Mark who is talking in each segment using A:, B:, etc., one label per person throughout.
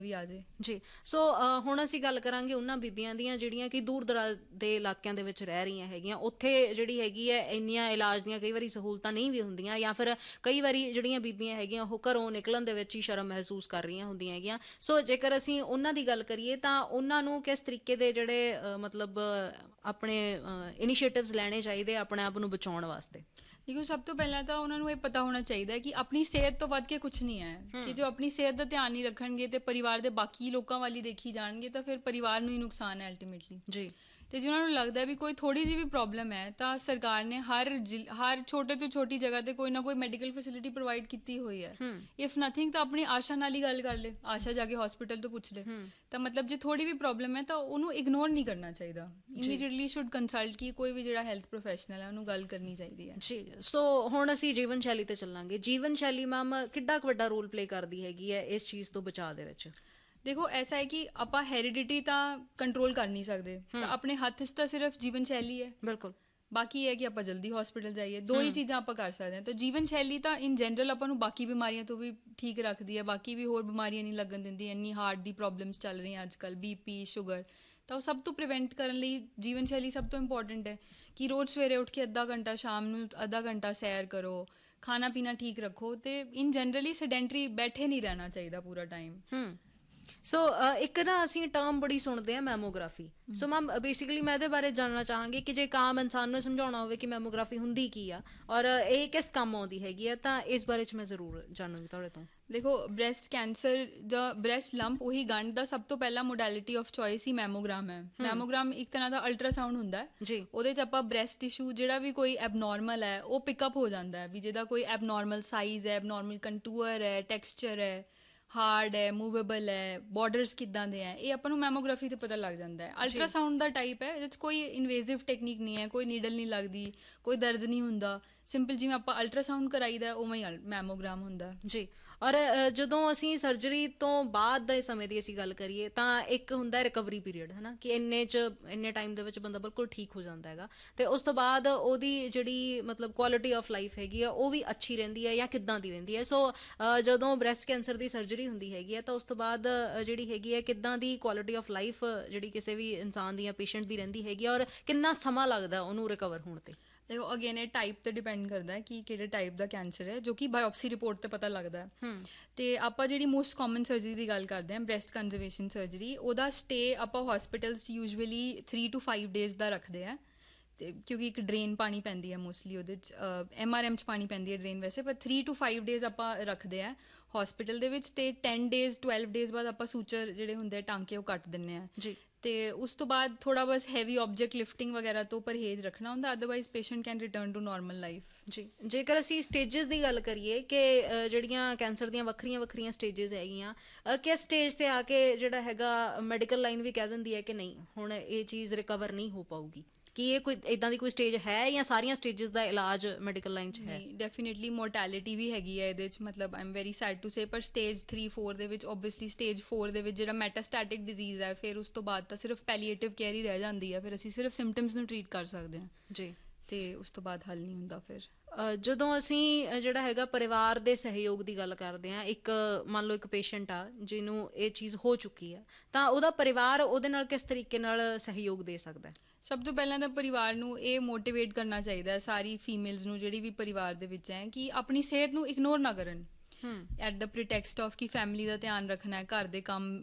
A: ਵੀ ਆ ਜੇ
B: ਜੀ। ਸੋ ਹੁਣ ਅਸੀਂ ਗੱਲ ਕਰਾਂਗੇ ਉਹਨਾਂ ਬੀਬੀਆਂ ਦੀਆਂ ਜਿਹੜੀਆਂ ਕਿ ਦੂਰ ਦਰਾਜ਼ ਦੇ ਇਲਾਕਿਆਂ ਦੇ ਵਿੱਚ ਰਹਿ ਰਹੀਆਂ ਹੈਗੀਆਂ। ਉੱਥੇ ਜਿਹੜੀ ਹੈਗੀ ਹੈ ਇੰਨੀਆਂ ਇਲਾਜ ਦੀਆਂ ਕਈ ਵਾਰੀ ਸਹੂਲਤਾਂ ਨਹੀਂ ਵੀ ਹੁੰਦੀਆਂ, ਜਾਂ ਫਿਰ ਕਈ ਵਾਰੀ ਜਿਹੜੀਆਂ ਬੀਬੀਆਂ ਹੈਗੀਆਂ ਉਹ ਘਰੋਂ ਨਿਕਲਣ ਦੇ ਵਿੱਚ ਹੀ ਸ਼ਰਮ ਮਹਿਸੂਸ ਕਰ ਰਹੀਆਂ ਹੁੰਦੀਆਂ ਹੈਗੀਆਂ। ਸੋ ਜੇਕਰ ਅਸੀਂ ਉਹਨਾਂ ਦੀ ਗੱਲ ਕਰੀਏ ਤਾਂ ਉਹਨਾਂ ਨੂੰ ਕਿਸ ਤਰੀਕੇ ਦੇ ਜਿਹੜੇ ਮਤਲਬ ਆਪਣੇ ਇਨੀਸ਼ੀਏਟਿਵਸ ਲੈਣੇ ਚਾਹੀਦੇ ਆਪਣੇ ਆਪ ਨੂੰ ਬਚਾਉਣ ਵਾਸਤੇ?
A: ਦੇਖੋ, ਸਭ ਤੋਂ ਪਹਿਲਾਂ ਤਾਂ ਉਹਨਾਂ ਨੂੰ ਇਹ ਪਤਾ ਹੋਣਾ ਚਾਹੀਦਾ ਹੈ ਕਿ ਆਪਣੀ ਸਿਹਤ ਤੋਂ ਵੱਧ ਕੇ ਕੁਛ ਨਹੀਂ ਹੈ। ਕਿ ਜੋ ਆਪਣੀ ਸਿਹਤ ਦਾ ਧਿਆਨ ਨਹੀਂ ਰੱਖਣਗੇ ਤੇ ਪਰਿਵਾਰ ਦੇ ਬਾਕੀ ਲੋਕਾਂ ਵੱਲ ਹੀ ਦੇਖੀ ਜਾਣਗੇ ਤਾਂ ਫਿਰ ਪਰਿਵਾਰ ਨੂੰ ਹੀ ਨੁਕਸਾਨ ਹੈ ਅਲਟੀਮੇਟਲੀ ਜੀ। ਤੇ ਜਿਹਨਾਂ ਨੂੰ ਲੱਗਦਾ ਵੀ ਕੋਈ ਥੋੜੀ ਜਿਹੀ ਵੀ ਪ੍ਰੋਬਲਮ ਹੈ ਤਾਂ ਸਰਕਾਰ ਨੇ ਹਰ ਛੋਟੇ ਤੋਂ ਛੋਟੀ ਜਗ੍ਹਾ ਤੇ ਕੋਈ ਨਾ ਕੋਈ ਮੈਡੀਕਲ ਫੈਸਿਲਿਟੀ ਪ੍ਰੋਵਾਈਡ ਕੀਤੀ ਹੋਈ ਹੈ। ਇਫ ਨਥਿੰਗ ਤਾਂ ਆਪਣੀ ਆਸ਼ਾ ਨਾਲ ਹੀ ਗੱਲ ਕਰ ਲੈ, ਆਸ਼ਾ ਜਾ ਕੇ ਹਸਪੀਟਲ ਤੋਂ ਪੁੱਛ ਲੈ। ਤਾਂ ਮਤਲਬ ਜੇ ਥੋੜੀ ਵੀ ਪ੍ਰੋਬਲਮ ਹੈ ਤਾਂ ਉਹਨੂੰ ਇਗਨੋਰ ਨਹੀਂ ਕਰਨਾ ਚਾਹੀਦਾ, ਇਮੀਡੀਏਟਲੀ ਸ਼ੁੱਡ ਕੰਸਲਟ ਕੀ ਕੋਈ ਵੀ ਜਿਹੜਾ ਹੈਲਥ ਪ੍ਰੋਫੈਸ਼ਨਲ ਹੈ ਉਹਨੂੰ ਗੱਲ ਕਰਨੀ ਚਾਹੀਦੀ ਹੈ ਜੀ।
B: ਸੋ ਹੁਣ ਅਸੀਂ ਜੀਵਨ ਸ਼ੈਲੀ ਤੇ ਚੱਲਾਂਗੇ। ਜੀਵਨ ਸ਼ੈਲੀ ਮੈਮ ਕਿੱਡਾ ਕੁ ਵੱਡਾ ਰੋਲ ਪਲੇ ਕਰਦੀ ਹੈਗੀ ਹੈ ਇਸ ਚੀਜ਼ ਤੋਂ ਬਚਾਅ ਦੇ ਵਿੱਚ?
A: ਦੇਖੋ, ਐਸਾ ਹੈ ਕਿ ਆਪਾਂ ਹੈਰੀਡਿਟੀ ਤਾਂ ਕੰਟਰੋਲ ਕਰ ਨਹੀਂ ਸਕਦੇ, ਤਾਂ ਆਪਣੇ ਹੱਥ 'ਚ ਤਾਂ ਸਿਰਫ ਜੀਵਨ ਸ਼ੈਲੀ ਹੈ। ਬਿਲਕੁਲ। ਬਾਕੀ ਹੈ ਕਿ ਆਪਾਂ ਜਲਦੀ ਹਸਪੀਟਲ ਜਾਈਏ, ਦੋ ਹੀ ਚੀਜ਼ਾਂ ਆਪਾਂ ਕਰ ਸਕਦੇ ਹਾਂ। ਤਾਂ ਜੀਵਨ ਸ਼ੈਲੀ ਤਾਂ ਇਨ ਜਨਰਲ ਆਪਾਂ ਨੂੰ ਬਾਕੀ ਬਿਮਾਰੀਆਂ ਤੋਂ ਵੀ ਠੀਕ ਰੱਖਦੀ ਹੈ, ਬਾਕੀ ਵੀ ਹੋਰ ਬਿਮਾਰੀਆਂ ਨਹੀਂ ਲੱਗਣ ਦਿੰਦੀ। ਇੰਨੀ ਹਾਰਟ ਦੀ ਪ੍ਰੋਬਲਮਸ ਚੱਲ ਰਹੀਆਂ ਅੱਜ ਕੱਲ੍ਹ, BP, ਸ਼ੂਗਰ, ਤਾਂ ਉਹ ਸਭ ਤੋਂ ਪ੍ਰੀਵੈਂਟ ਕਰਨ ਲਈ ਜੀਵਨ ਸ਼ੈਲੀ ਸਭ ਤੋਂ ਇੰਪੋਰਟੈਂਟ ਹੈ। ਕਿ ਰੋਜ਼ ਸਵੇਰੇ ਉੱਠ ਕੇ ਅੱਧਾ ਘੰਟਾ, ਸ਼ਾਮ ਨੂੰ ਅੱਧਾ ਘੰਟਾ ਸੈਰ ਕਰੋ, ਖਾਣਾ ਪੀਣਾ ਠੀਕ ਰੱਖੋ, ਤੇ ਇਨ ਜਨਰਲੀ ਸੈਡੈਂਟਰੀ ਬੈਠੇ ਨਹੀਂ ਰਹਿਣਾ ਚਾਹੀਦਾ ਪੂਰਾ ਟਾਈਮ।
B: ਸੋ ਇੱਕ ਨਾ ਅਸੀਂ ਟਰਮ ਬੜੀ ਸੁਣਦੇ ਹਾਂ, ਮੈਮੋਗ੍ਰਾਫੀ। ਸੋ ਮੈਮ ਬੇਸਿਕਲੀ ਮੈਂ ਇਹਦੇ ਬਾਰੇ ਜਾਣਨਾ ਚਾਹਾਂਗੀ ਕਿ ਜੇ ਇੱਕ ਆਮ ਇਨਸਾਨ ਨੂੰ ਸਮਝਾਉਣਾ ਹੋਵੇ ਕਿ ਮੈਮੋਗ੍ਰਾਫੀ ਹੁੰਦੀ ਕੀ ਆ ਔਰ ਇਹ ਕਿਸ ਕੰਮ ਆਉਂਦੀ ਹੈਗੀ ਆ, ਤਾਂ ਇਸ ਬਾਰੇ 'ਚ ਮੈਂ ਜ਼ਰੂਰ ਜਾਣੂੰਗੀ ਤੁਹਾਡੇ ਤੋਂ।
A: ਦੇਖੋ, ਬ੍ਰੈਸਟ ਕੈਂਸਰ ਜਾਂ ਬ੍ਰੈਸਟ ਲੰਪ, ਉਹੀ ਗੰਢ ਦਾ ਸਭ ਤੋਂ ਪਹਿਲਾ ਮੋਡੈਲਿਟੀ ਆਫ ਚੋਇਸ ਹੀ ਮੈਮੋਗ੍ਰਾਮ ਹੈ। ਮੈਮੋਗ੍ਰਾਮ ਇੱਕ ਤਰ੍ਹਾਂ ਦਾ ਅਲਟਰਾਸਾਊਂਡ ਹੁੰਦਾ ਹੈ। ਉਹਦੇ 'ਚ ਆਪਾਂ ਬ੍ਰੈਸਟ ਟਿਸ਼ੂ ਜਿਹੜਾ ਵੀ ਕੋਈ ਐਬਨੋਰਮਲ ਹੈ ਉਹ ਪਿਕਅਪ ਹੋ ਜਾਂਦਾ ਹੈ, ਵੀ ਜਿਹਦਾ ਕੋਈ ਐਬਨੋਰਮਲ ਸਾਈਜ਼ ਹੈ, ਐਬਨੋਰਮਲ ਕੰਟੂਅਰ ਹੈ, ਟੈਕਸਚਰ ਹੈ, ਹਾਰਡ ਹੈ, ਮੂਵੇਬਲ ਹੈ, ਬਾਰਡਰਸ ਕਿੱਦਾਂ ਦੇ ਹੈ, ਇਹ ਆਪਾਂ ਨੂੰ ਮੈਮੋਗ੍ਰਾਫੀ ਤੇ ਪਤਾ ਲੱਗ ਜਾਂਦਾ ਹੈ। ਅਲਟਰਾਸਾਊਂਡ ਦਾ ਟਾਈਪ ਹੈ, ਇਹਦੇ 'ਚ ਕੋਈ ਇਨਵੇਸਿਵ ਟੈਕਨੀਕ ਨਹੀਂ ਹੈ, ਕੋਈ ਨੀਡਲ ਨਹੀਂ ਲੱਗਦੀ, ਕੋਈ ਦਰਦ ਨਹੀਂ ਹੁੰਦਾ। ਸਿੰਪਲ ਜਿਵੇਂ ਆਪਾਂ ਅਲਟਰਾਸਾਊਂਡ ਕਰਾਈਦਾ ਉਵੇਂ ਹੀ ਮੈਮੋਗ੍ਰਾਮ ਹੁੰਦਾ ਜੀ।
B: ਔਰ ਜਦੋਂ ਅਸੀਂ ਸਰਜਰੀ ਤੋਂ ਬਾਅਦ ਦੇ ਸਮੇਂ ਦੀ ਅਸੀਂ ਗੱਲ ਕਰੀਏ ਤਾਂ ਇੱਕ ਹੁੰਦਾ ਰਿਕਵਰੀ ਪੀਰੀਅਡ, ਹੈ ਨਾ, ਕਿ ਇੰਨੇ ਟਾਈਮ ਦੇ ਵਿੱਚ ਬੰਦਾ ਬਿਲਕੁਲ ਠੀਕ ਹੋ ਜਾਂਦਾ ਹੈਗਾ, ਅਤੇ ਉਸ ਤੋਂ ਬਾਅਦ ਉਹਦੀ ਜਿਹੜੀ ਮਤਲਬ ਕੁਆਲਿਟੀ ਆਫ ਲਾਈਫ ਹੈਗੀ ਆ ਉਹ ਵੀ ਅੱਛੀ ਰਹਿੰਦੀ ਹੈ ਜਾਂ ਕਿੱਦਾਂ ਦੀ ਰਹਿੰਦੀ ਹੈ? ਸੋ ਜਦੋਂ ਬ੍ਰੈਸਟ ਕੈਂਸਰ ਦੀ ਸਰਜਰੀ ਹੁੰਦੀ ਹੈਗੀ ਹੈ ਤਾਂ ਉਸ ਤੋਂ ਬਾਅਦ ਜਿਹੜੀ ਹੈਗੀ ਹੈ ਕਿੱਦਾਂ ਦੀ ਕੁਆਲਿਟੀ ਆਫ ਲਾਈਫ ਜਿਹੜੀ ਕਿਸੇ ਵੀ ਇਨਸਾਨ ਦੀ ਜਾਂ ਪੇਸ਼ੈਂਟ ਦੀ ਰਹਿੰਦੀ ਹੈਗੀ ਔਰ ਕਿੰਨਾ ਸਮਾਂ ਲੱਗਦਾ ਉਹਨੂੰ ਰਿਕਵਰ ਹੋਣ 'ਤੇ?
A: ਦੇਖੋ, ਅਗੇਨ ਇਹ ਟਾਈਪ ਤੇ ਡਿਪੈਂਡ ਕਰਦਾ ਹੈ ਕਿ ਕਿਹੜੇ ਟਾਈਪ ਦਾ ਕੈਂਸਰ ਹੈ, ਜੋ ਕਿ ਬਾਇਓਪਸੀ ਰਿਪੋਰਟ ਤੇ ਪਤਾ ਲੱਗਦਾ ਹੈ। ਤੇ ਆਪਾਂ ਜਿਹੜੀ ਮੋਸਟ ਕਾਮਨ ਸਰਜਰੀ ਦੀ ਗੱਲ ਕਰਦੇ ਹਾਂ, ਬ੍ਰੈਸਟ ਕੰਜ਼ਰਵੇਸ਼ਨ ਸਰਜਰੀ, ਉਹਦਾ ਸਟੇ ਆਪਾਂ ਹਸਪੀਟਲਸ ਯੂਜੂਅਲੀ 3 to 5 ਡੇਜ਼ ਦਾ ਰੱਖਦੇ ਆ। ਤੇ ਕਿਉਂਕਿ ਇੱਕ ਡਰੇਨ ਪਾਣੀ ਪੈਂਦੀ ਹੈ ਮੋਸਟਲੀ ਉਹਦੇ 'ਚ, MRM 'ਚ ਪਾਣੀ ਪੈਂਦੀ ਹੈ ਡਰੇਨ ਵੈਸੇ, ਪਰ 3 to 5 ਡੇਜ਼ ਆਪਾਂ ਰੱਖਦੇ ਆ ਹਸਪੀਟਲ ਦੇ ਵਿੱਚ। ਤੇ 10 ਡੇਜ਼ 12 ਡੇਜ਼ ਬਾਅਦ ਆਪਾਂ ਸੂਚਰ ਜਿਹੜੇ ਹੁੰਦੇ ਆ ਟਾਂਕੇ ਉਹ ਕੱਟ ਦਿੰਦੇ ਆ ਜੀ। ਤੇ ਉਸ ਤੋਂ ਬਾਅਦ ਥੋੜਾ ਬਸ ਹੈਵੀ ਆਬਜੈਕਟ ਲਿਫਟਿੰਗ ਵਗੈਰਾ ਤੋਂ ਪਰਹੇਜ਼ ਰੱਖਣਾ ਹੁੰਦਾ, otherwise patient can return to normal life ਜੀ।
B: ਜੇਕਰ ਅਸੀਂ ਸਟੇਜਸ ਦੀ ਗੱਲ ਕਰੀਏ ਕਿ ਜਿਹੜੀਆਂ ਕੈਂਸਰ ਦੀਆਂ ਵੱਖਰੀਆਂ ਵੱਖਰੀਆਂ ਸਟੇਜਸ ਹੈਗੀਆਂ, ਕਿਸ ਸਟੇਜ 'ਤੇ ਆ ਕੇ ਜਿਹੜਾ ਹੈਗਾ ਮੈਡੀਕਲ ਲਾਈਨ ਵੀ ਕਹਿ ਦਿੰਦੀ ਹੈ ਕਿ ਨਹੀਂ ਹੁਣ ਇਹ ਚੀਜ਼ ਰਿਕਵਰ ਨਹੀਂ ਹੋ ਪਾਊਗੀ? ਕੀ ਇਹ ਕੋਈ ਇੱਦਾਂ ਦੀ ਕੋਈ ਸਟੇਜ ਹੈ ਜਾਂ ਸਾਰੀਆਂ ਸਟੇਜਸ ਦਾ ਇਲਾਜ ਮੈਡੀਕਲ ਲਾਈਨ 'ਚ ਹੈ?
A: ਡੈਫੀਨੇਟਲੀ ਮੋਰਟੈਲਿਟੀ ਵੀ ਹੈਗੀ ਹੈ ਇਹਦੇ 'ਚ, ਮਤਲਬ I am very sad to say, ਪਰ ਸਟੇਜ 3-4 ਦੇ ਵਿੱਚ ਓਬਵੀਅਸਲੀ, ਸਟੇਜ 4 ਦੇ ਵਿੱਚ ਜਿਹੜਾ ਮੈਟਾਸਟੈਟਿਕ ਡਿਜ਼ੀਜ਼ ਹੈ, ਫਿਰ ਉਸ ਤੋਂ ਬਾਅਦ ਤਾਂ ਸਿਰਫ ਪੈਲੀਏਟਿਵ ਕੇਅਰ ਹੀ ਰਹਿ ਜਾਂਦੀ ਹੈ। ਫਿਰ ਅਸੀਂ ਸਿਰਫ ਸਿੰਪਟਮਸ ਨੂੰ ਟਰੀਟ ਕਰ ਸਕਦੇ ਹਾਂ ਜੀ, ਤੇ ਉਸ ਤੋਂ ਬਾਅਦ ਹੱਲ ਨਹੀਂ ਹੁੰਦਾ। ਫਿਰ
B: ਜਦੋਂ ਅਸੀਂ ਜਿਹੜਾ ਹੈਗਾ ਪਰਿਵਾਰ ਦੇ ਸਹਿਯੋਗ ਦੀ ਗੱਲ ਕਰਦੇ ਹਾਂ, ਇੱਕ ਮੰਨ ਲਓ ਇੱਕ ਪੇਸ਼ੈਂਟ ਆ ਜਿਹਨੂੰ ਇਹ ਚੀਜ਼ ਹੋ ਚੁੱਕੀ ਆ, ਤਾਂ ਉਹਦਾ ਪਰਿਵਾਰ ਉਹਦੇ ਨਾਲ ਕਿਸ ਤਰੀਕੇ ਨਾਲ ਸਹਿਯੋਗ ਦੇ ਸਕਦਾ?
A: ਸਭ ਤੋਂ ਪਹਿਲਾਂ ਤਾਂ ਪਰਿਵਾਰ ਨੂੰ ਇਹ ਮੋਟੀਵੇਟ ਕਰਨਾ ਚਾਹੀਦਾ ਹੈ, ਸਾਰੀ ਫੀਮੇਲਸ ਨੂੰ ਜਿਹੜੀ ਵੀ ਪਰਿਵਾਰ ਦੇ ਵਿੱਚ ਹੈ, ਕਿ ਆਪਣੀ ਸਿਹਤ ਨੂੰ ਇਗਨੋਰ ਨਾ ਕਰਨ ਐਟ ਦ ਪ੍ਰੀਟੈਕਸਟ ਆਫ ਕਿ ਫੈਮਿਲੀ ਦਾ ਧਿਆਨ ਰੱਖਣਾ ਹੈ, ਘਰ ਦੇ ਕੰਮ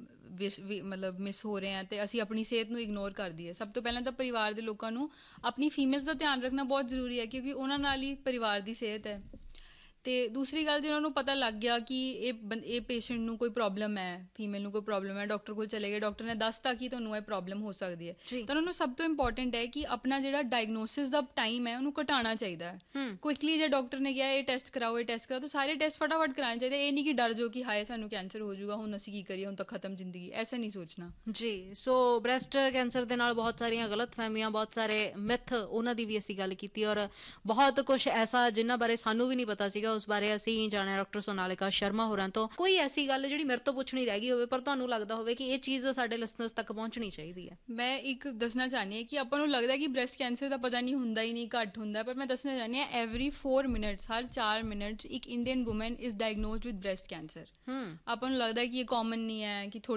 A: ਮਤਲਬ ਮਿਸ ਹੋ ਰਹੇ ਆ ਤੇ ਅਸੀਂ ਆਪਣੀ ਸਿਹਤ ਨੂੰ ਇਗਨੋਰ ਕਰ ਦਈਏ। ਸਭ ਤੋਂ ਪਹਿਲਾਂ ਤਾਂ ਪਰਿਵਾਰ ਦੇ ਲੋਕਾਂ ਨੂੰ ਆਪਣੀ ਫੀਮੇਲਸ ਦਾ ਧਿਆਨ ਰੱਖਣਾ ਬਹੁਤ ਜ਼ਰੂਰੀ ਹੈ, ਕਿਉਂਕਿ ਉਹਨਾਂ ਨਾਲ ਹੀ ਪਰਿਵਾਰ ਦੀ ਸਿਹਤ ਹੈ। ਤੇ ਦੂਸਰੀ ਗੱਲ, ਜੇ ਉਹਨਾਂ ਨੂੰ ਪਤਾ ਲੱਗ ਗਿਆ ਕਿ ਇਹ ਪੇਸ਼ੈਂਟ ਨੂੰ ਕੋਈ ਪ੍ਰੋਬਲਮ ਹੈ, ਫੀਮੇਲ ਨੂੰ ਕੋਈ ਪ੍ਰੋਬਲਮ ਹੈ, ਡਾਕਟਰ ਕੋਲ ਚਲੇ ਗਏ, ਡਾਕਟਰ ਨੇ ਦੱਸਤਾ ਕਿ ਤੁਹਾਨੂੰ ਇਹ ਪ੍ਰੋਬਲਮ ਹੋ ਸਕਦੀ ਹੈ, ਤਾਂ ਉਹਨਾਂ ਨੂੰ ਸਭ ਤੋਂ ਇੰਪੋਰਟੈਂਟ ਹੈ ਕਿ ਆਪਣਾ ਜਿਹੜਾ ਡਾਇਗਨੋਸਿਸ ਦਾ ਟਾਈਮ ਹੈ ਉਹਨੂੰ ਘਟਾਉਣਾ ਚਾਹੀਦਾ ਹੈ। ਕੁਇਕਲੀ ਜੇ ਡਾਕਟਰ ਨੇ ਕਿਹਾ ਇਹ ਟੈਸਟ ਕਰਾਓ, ਇਹ ਟੈਸਟ ਕਰਾਓ, ਤਾਂ ਸਾਰੇ ਟੈਸਟ ਫਟਾਫਟ ਕਰਾਉਣੇ ਚਾਹੀਦੇ। ਇਹ ਨਹੀਂ ਕਿ ਡਰ ਜਾਓ ਕਿ ਹਾਏ ਸਾਨੂੰ ਕੈਂਸਰ ਹੋ ਜਾਊਗਾ, ਹੁਣ ਅਸੀਂ ਕੀ ਕਰੀਏ, ਹੁਣ ਤਾਂ ਖਤਮ ਜ਼ਿੰਦਗੀ, ਐਸਾ ਨਹੀਂ ਸੋਚਣਾ ਜੀ।
B: ਸੋ ਬ੍ਰੈਸਟ ਕੈਂਸਰ ਦੇ ਨਾਲ ਬਹੁਤ ਸਾਰੀਆਂ ਗਲਤ ਫਹਿਮੀਆਂ, ਬਹੁਤ ਸਾਰੇ ਮਿਥ, ਉਹਨਾਂ ਦੀ ਵੀ ਅਸੀਂ ਗੱਲ ਕੀਤੀ, ਔਰ ਬਹੁਤ ਕੁਛ ਐਸਾ ਜਿਨ੍ਹਾਂ ਬਾਰੇ ਸਾਨੂੰ ਵੀ ਨਹੀਂ ਪਤਾ ਸੀਗਾ ਉਸ ਬਾਰੇ ਅਸੀਂ ਜਾਣਿਆ ਡਾਕਟਰ ਸੋਨਾਲਿਕਾ ਸ਼ਰਮਾ ਹੋਰਾਂ ਤੋਂ। ਕੋਈ ਐਸੀ ਗੱਲ ਜਿਹੜੀ ਮੇਰੇ ਤੋਂ ਪੁੱਛਣੀ ਰਹਿ ਗਈ ਹੋਵੇ ਪਰ ਤੁਹਾਨੂੰ ਲੱਗਦਾ ਹੋਵੇ ਕਿ ਇਹ ਚੀਜ਼ ਸਾਡੇ ਲਿਸਨਰਸ ਤੱਕ ਪਹੁੰਚਣੀ ਚਾਹੀਦੀ ਹੈ?
A: ਮੈਂ ਇੱਕ ਦੱਸਣਾ ਚਾਹੁੰਦੀ ਹਾਂ ਕਿ ਆਪਾਂ ਨੂੰ ਲੱਗਦਾ ਕਿ ਬ੍ਰੈਸਟ ਕੈਂਸਰ ਦਾ ਪਤਾ ਨਹੀਂ ਹੁੰਦਾ ਹੀ ਨਹੀਂ, ਘੱਟ ਹੁੰਦਾ, ਪਰ ਮੈਂ ਦੱਸਣਾ ਚਾਹੁੰਦੀ ਹਾਂ ਐਵਰੀ 4 ਮਿੰਟਸ, ਹਰ 4 ਮਿੰਟ 'ਚ ਇੱਕ Indian woman is ਡਾਇਗਨੋਜ਼ਡ with breast cancer. ਆਪਾਂ ਨੂੰ ਲੱਗਦਾ ਕਿ ਇਹ ਕਾਮਨ ਨਹੀਂ ਹੈ, ਕਿ